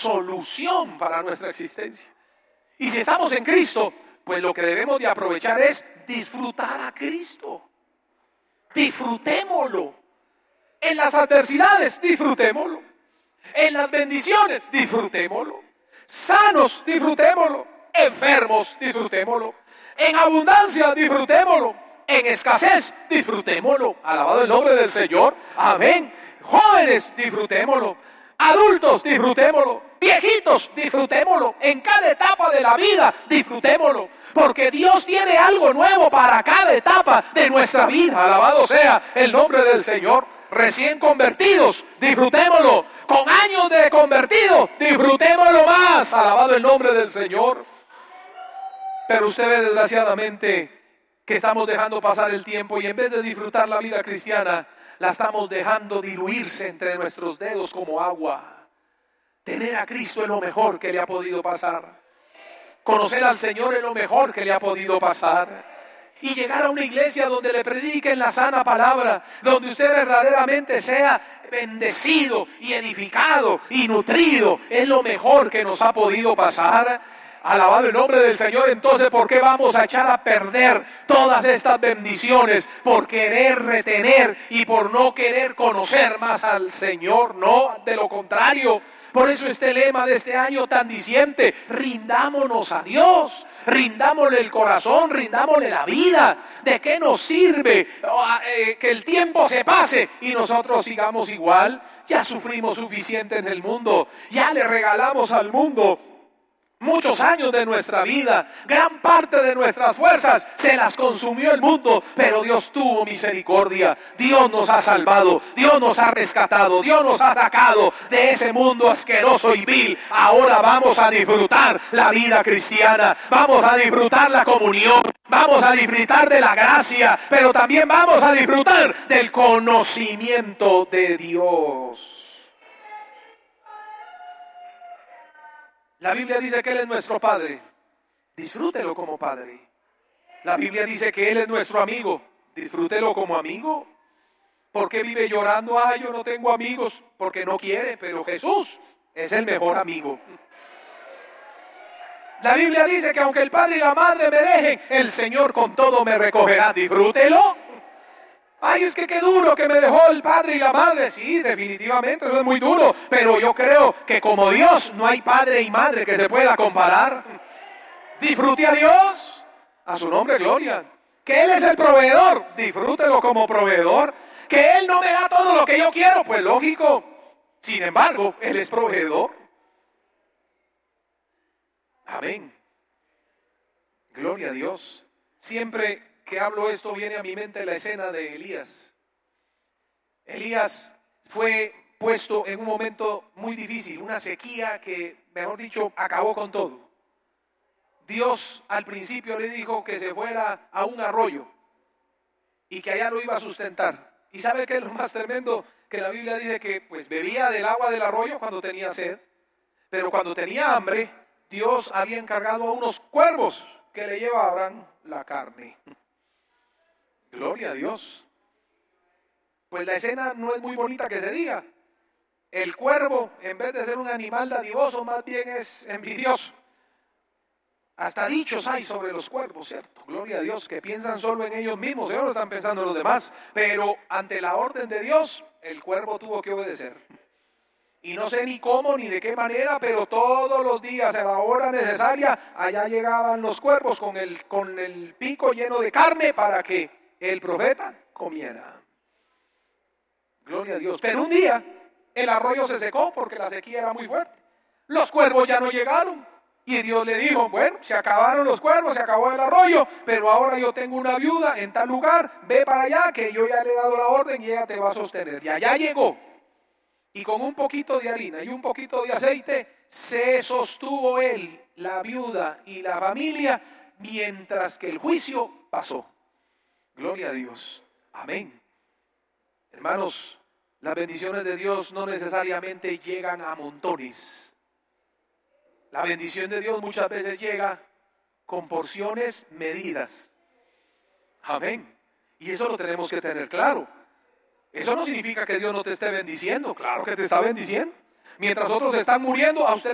solución para nuestra existencia. Y si estamos en Cristo, pues lo que debemos de aprovechar es disfrutar a Cristo. Disfrutémoslo. En las adversidades, disfrutémoslo. En las bendiciones, disfrutémoslo. Sanos, disfrutémoslo. Enfermos, disfrutémoslo. En abundancia, disfrutémoslo. En escasez, disfrutémoslo. Alabado el nombre del Señor. Amén. Jóvenes, disfrutémoslo. Adultos, disfrutémoslo. Viejitos, disfrutémoslo. En cada etapa de la vida, disfrutémoslo. Porque Dios tiene algo nuevo para cada etapa de nuestra vida. Alabado sea el nombre del Señor. Recién convertidos, disfrutémoslo. Con años de convertido, disfrutémoslo más. Alabado el nombre del Señor. Pero usted ve desgraciadamente que estamos dejando pasar el tiempo y en vez de disfrutar la vida cristiana, la estamos dejando diluirse entre nuestros dedos como agua. Tener a Cristo es lo mejor que le ha podido pasar. Conocer al Señor es lo mejor que le ha podido pasar. Y llegar a una iglesia donde le prediquen la sana palabra, donde usted verdaderamente sea bendecido y edificado y nutrido, es lo mejor que nos ha podido pasar. Alabado el nombre del Señor. Entonces, ¿por qué vamos a echar a perder todas estas bendiciones? Por querer retener y por no querer conocer más al Señor. No, de lo contrario. Por eso este lema de este año tan diciente: rindámonos a Dios, rindámosle el corazón, rindámosle la vida. ¿De qué nos sirve que el tiempo se pase y nosotros sigamos igual? Ya sufrimos suficiente en el mundo, ya le regalamos al mundo muchos años de nuestra vida, gran parte de nuestras fuerzas se las consumió el mundo, pero Dios tuvo misericordia, Dios nos ha salvado, Dios nos ha rescatado, Dios nos ha sacado de ese mundo asqueroso y vil. Ahora vamos a disfrutar la vida cristiana, vamos a disfrutar la comunión, vamos a disfrutar de la gracia, pero también vamos a disfrutar del conocimiento de Dios. La Biblia dice que Él es nuestro Padre. Disfrútelo como Padre. La Biblia dice que Él es nuestro amigo. Disfrútelo como amigo. ¿Por qué vive llorando? Ay, yo no tengo amigos. Porque no quiere, pero Jesús es el mejor amigo. La Biblia dice que aunque el padre y la madre me dejen, el Señor con todo me recogerá. Disfrútelo. Ay, es que qué duro que me dejó el padre y la madre. Sí, definitivamente, eso es muy duro. Pero yo creo que como Dios no hay padre y madre que se pueda comparar. Disfrute a Dios, a su nombre gloria. Que Él es el proveedor, disfrútelo como proveedor. Que Él no me da todo lo que yo quiero, pues lógico. Sin embargo, Él es proveedor. Amén. Gloria a Dios. Siempre que hablo esto viene a mi mente la escena de Elías. Elías fue puesto en un momento muy difícil, una sequía que, mejor dicho, acabó con todo. Dios al principio le dijo que se fuera a un arroyo y que allá lo iba a sustentar. ¿Y sabe qué es lo más tremendo? Que la Biblia dice que pues bebía del agua del arroyo cuando tenía sed, pero cuando tenía hambre, Dios había encargado a unos cuervos que le llevaban la carne. Gloria a Dios. Pues la escena no es muy bonita que se diga. El cuervo, en vez de ser un animal dadivoso, más bien es envidioso. Hasta dichos hay sobre los cuervos, ¿cierto? Gloria a Dios, que piensan solo en ellos mismos, ellos no están pensando en los demás. Pero ante la orden de Dios, el cuervo tuvo que obedecer. Y no sé ni cómo ni de qué manera, pero todos los días a la hora necesaria, allá llegaban los cuervos con el pico lleno de carne para que el profeta comiera. Gloria a Dios. Pero un día el arroyo se secó porque la sequía era muy fuerte. Los cuervos ya no llegaron. Y Dios le dijo, bueno, se acabaron los cuervos, se acabó el arroyo, pero ahora yo tengo una viuda en tal lugar, ve para allá que yo ya le he dado la orden y ella te va a sostener. Y allá llegó. Y con un poquito de harina y un poquito de aceite se sostuvo él, la viuda y la familia mientras que el juicio pasó. Gloria a Dios. Amén. Hermanos, las bendiciones de Dios no necesariamente llegan a montones. La bendición de Dios muchas veces llega con porciones medidas. Amén. Y eso lo tenemos que tener claro. Eso no significa que Dios no te esté bendiciendo. Claro que te está bendiciendo. Mientras otros están muriendo, a usted